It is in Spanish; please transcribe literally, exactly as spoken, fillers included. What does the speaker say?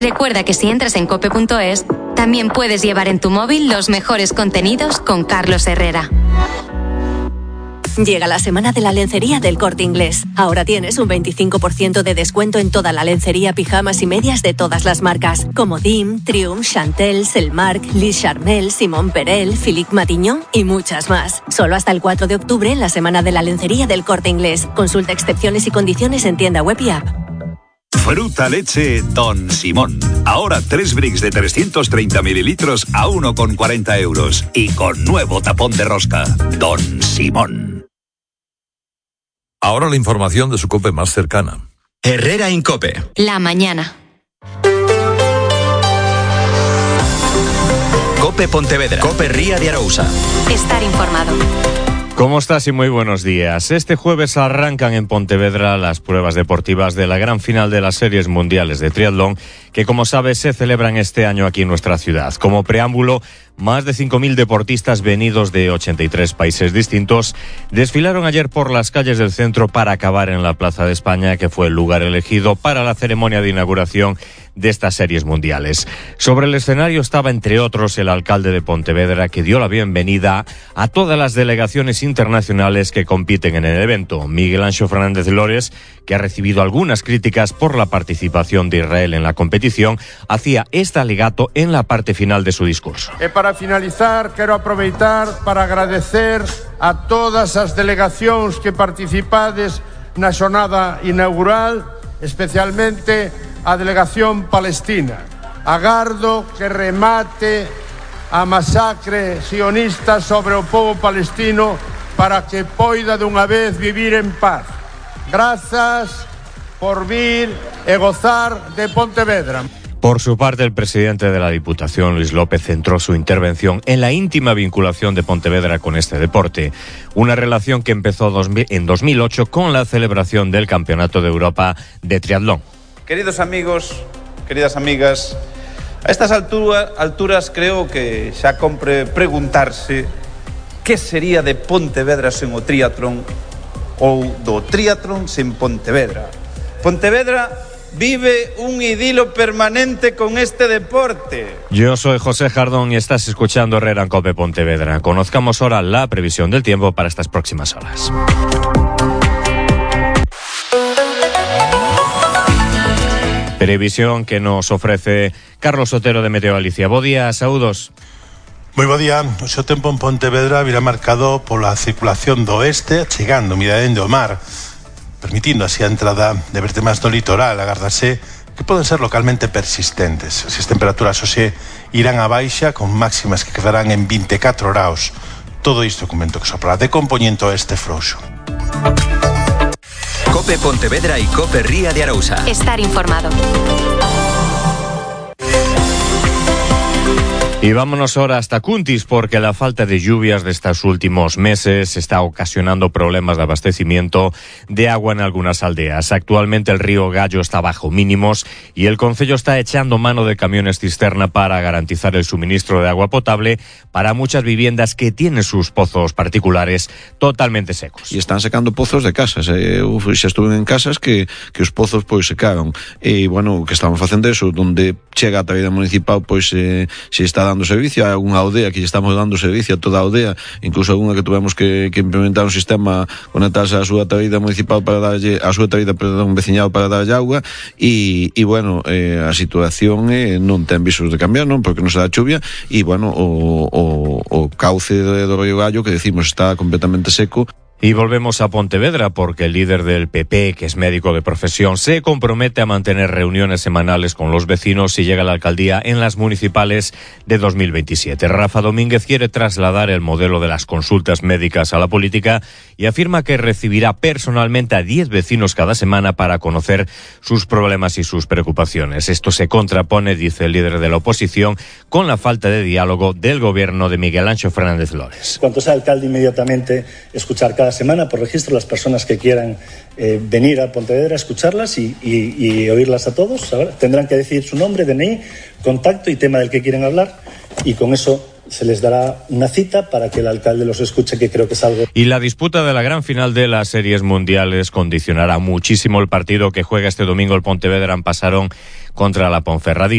Recuerda que si entras en cope punto es, también puedes llevar en tu móvil los mejores contenidos con Carlos Herrera. Llega la semana de la lencería del Corte Inglés. Ahora tienes un veinticinco por ciento de descuento en toda la lencería, pijamas y medias de todas las marcas, como D I M, Triumph, Chantel, Selmark, Lis Charmel, Simón Perel, Philippe Matignon y muchas más. Solo hasta el cuatro de octubre en la semana de la lencería del Corte Inglés. Consulta excepciones y condiciones en tienda web y app. Fruta leche Don Simón. Ahora tres bricks de trescientos treinta mililitros a uno con cuarenta euros. Y con nuevo tapón de rosca. Don Simón. Ahora la información de su COPE más cercana. Herrera en COPE. La mañana. COPE Pontevedra. COPE Ría de Arousa. Estar informado. ¿Cómo estás y muy buenos días? Este jueves arrancan en Pontevedra las pruebas deportivas de la gran final de las Series Mundiales de Triatlón, que como sabes se celebran este año aquí en nuestra ciudad. Como preámbulo, más de cinco mil deportistas venidos de ochenta y tres países distintos desfilaron ayer por las calles del centro para acabar en la Plaza de España, que fue el lugar elegido para la ceremonia de inauguración de estas series mundiales. Sobre el escenario estaba, entre otros, el alcalde de Pontevedra, que dio la bienvenida a todas las delegaciones internacionales que compiten en el evento. Miguel Anxo Fernández Lores, que ha recibido algunas críticas por la participación de Israel en la competición, hacía este alegato en la parte final de su discurso. E para finalizar, quero aproveitar para agradecer a todas as delegacións que participades na xornada inaugural, especialmente a delegación palestina. Agardo que remate a masacre sionista sobre o povo palestino para que poida dunha vez vivir en paz. Grazas por vir e gozar de Pontevedra. Por su parte, el presidente de la Diputación, Luis López, centró su intervención en la íntima vinculación de Pontevedra con este deporte. Una relación que empezó en dos mil ocho con la celebración del Campeonato de Europa de Triatlón. Queridos amigos, queridas amigas, a estas altura, alturas creo que xa compre preguntarse que sería de Pontevedra sen o triatlón ou do triatlón sen Pontevedra. Pontevedra vive un idilio permanente con este deporte. Yo soy José Jardón y estás escuchando Herrera en COPE Pontevedra. Conozcamos ahora la previsión del tiempo para estas próximas horas. Previsión que nos ofrece Carlos Otero de Meteo Galicia. Bo día, saúdos. Moi bo día. O seu tempo en Pontevedra virá marcado pola circulación do oeste, chegando miradendo o mar, permitindo así a entrada de vertemas do litoral. Agardase que poden ser localmente persistentes. As temperaturas hoxe irán a baixa, con máximas que quedarán en vinte e catro graus. Todo isto con vento que sopra de compoñente oeste frouxo. COPE Pontevedra y COPE Ría de Arousa. Estar informado. Y vámonos ahora hasta Cuntis, porque la falta de lluvias de estos últimos meses está ocasionando problemas de abastecimiento de agua en algunas aldeas. Actualmente el río Gallo está bajo mínimos y el concello está echando mano de camiones cisterna para garantizar el suministro de agua potable para muchas viviendas que tienen sus pozos particulares totalmente secos. Y están secando pozos de casas. Eh, eu xa estuve en casas que, que os pozos pois secaron. E, bueno, que estamos facendo eso, donde chega a tabeida municipal, pois eh, se está dando servicio, hai algunha aldea que lle estamos dando servicio a toda a aldea, incluso algunha que tuvemos que, que implementar un sistema conectarse a súa tabeida municipal para darlle, a súa tabeida, perdón, veciñal para darlle agua, e, e bueno, eh, a situación eh, non ten visos de cambiar, non, porque non se dá chuvia, e bueno, o, o, o cauce do río Gallo, que decimos está completamente seco. Y volvemos a Pontevedra porque el líder del P P, que es médico de profesión, se compromete a mantener reuniones semanales con los vecinos si llega a la alcaldía en las municipales de dos mil veintisiete. Rafa Domínguez quiere trasladar el modelo de las consultas médicas a la política y afirma que recibirá personalmente a diez vecinos cada semana para conocer sus problemas y sus preocupaciones. Esto se contrapone, dice el líder de la oposición, con la falta de diálogo del gobierno de Miguel Anxo Fernández Lores. Cuanto sea alcalde, inmediatamente escuchar cada semana por registro las personas que quieran eh, venir a Pontevedra a escucharlas y, y, y oírlas a todos. Ahora tendrán que decir su nombre, D N I, contacto y tema del que quieren hablar, y con eso se les dará una cita para que el alcalde los escuche, que creo que es algo. Y la disputa de la gran final de las series mundiales condicionará muchísimo el partido que juega este domingo el Pontevedra en Pasarón contra la Ponferradina.